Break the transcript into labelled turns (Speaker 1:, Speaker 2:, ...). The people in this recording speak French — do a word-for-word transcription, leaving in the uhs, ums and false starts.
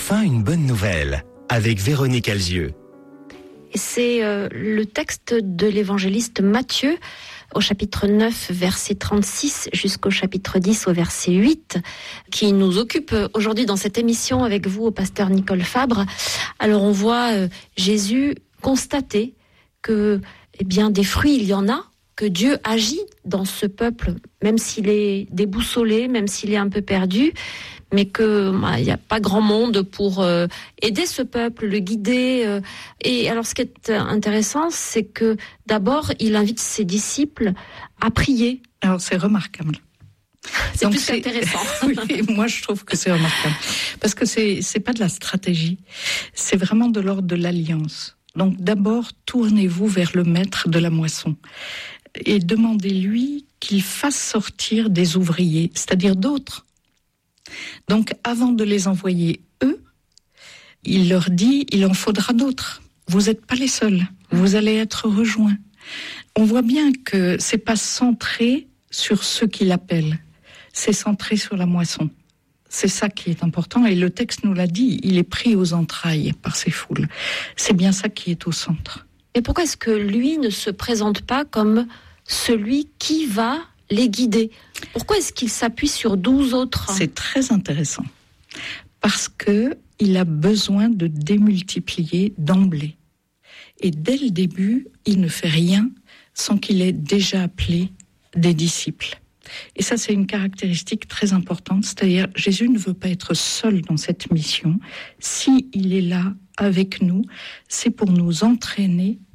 Speaker 1: Enfin, une bonne nouvelle avec Véronique Alzieux.
Speaker 2: C'est euh, le texte de l'évangéliste Matthieu au chapitre neuf, verset trente-six jusqu'au chapitre dix, au verset huit, qui nous occupe aujourd'hui dans cette émission avec vous, au pasteur Nicole Fabre. Alors on voit euh, Jésus constater que eh bien, des fruits, il y en a, que Dieu agit dans ce peuple, même s'il est déboussolé, même s'il est un peu perdu, mais que bah, il n'y a pas grand monde pour euh, aider ce peuple, le guider. Euh, et alors, ce qui est intéressant, c'est que d'abord, il invite ses disciples à prier.
Speaker 3: Alors, c'est remarquable.
Speaker 2: C'est
Speaker 3: Donc,
Speaker 2: plus
Speaker 3: c'est...
Speaker 2: intéressant.
Speaker 3: Oui, moi, je trouve que c'est remarquable. Parce que c'est, c'est pas de la stratégie, c'est vraiment de l'ordre de l'alliance. Donc, d'abord, tournez-vous vers le maître de la moisson et demandez-lui qu'il fasse sortir des ouvriers, c'est-à-dire d'autres. Donc, avant de les envoyer eux, il leur dit, il en faudra d'autres. Vous n'êtes pas les seuls. Vous allez être rejoints. On voit bien que c'est pas centré sur ceux qui l'appellent. C'est centré sur la moisson. C'est ça qui est important. Et le texte nous l'a dit, il est pris aux entrailles par ces foules. C'est bien ça qui est au centre.
Speaker 2: Mais pourquoi est-ce que lui ne se présente pas comme celui qui va les guider? Pourquoi est-ce qu'il s'appuie sur douze autres?
Speaker 3: C'est très intéressant. Parce que il a besoin de démultiplier d'emblée. Et dès le début, il ne fait rien sans qu'il ait déjà appelé des disciples. Et ça, c'est une caractéristique très importante. C'est-à-dire, Jésus ne veut pas être seul dans cette mission. Si il est là avec nous, c'est pour nous entraîner